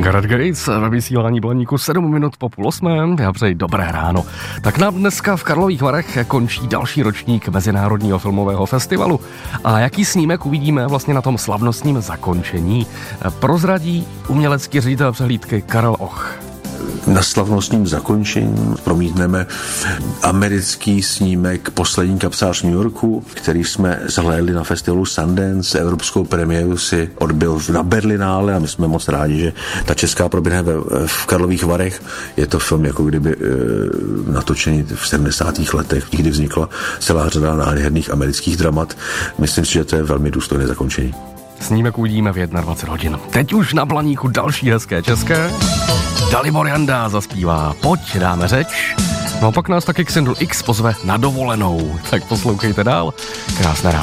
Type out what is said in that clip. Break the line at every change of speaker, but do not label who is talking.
Gareth Gates ve vysílání Blaníku 7 minut po 7:30. Já přeji dobré ráno. Tak nám dneska v Karlových Varech končí další ročník Mezinárodního filmového festivalu. A jaký snímek uvidíme vlastně na tom slavnostním zakončení, prozradí umělecký ředitel přehlídky Karel Och.
Na slavnostním zakončení promítneme americký snímek Poslední kapsář New Yorku, který jsme zhlédli na festivalu Sundance. Evropskou premiéru si odbyl na Berlinále a my jsme moc rádi, že ta česká proběhne v Karlových Varech. Je to film jako kdyby natočený v 70. letech, kdy vznikla celá řada nádherných amerických dramat. Myslím si, že to je velmi důstojné zakončení.
Snímek uvidíme v 21 hodin. Teď už na Blaníku další hezké české. Dalibor Janda zaspívá Pojď, dáme řeč. No a pak nás taky Xindl X pozve na dovolenou. Tak poslouchejte dál. Krásné ráno.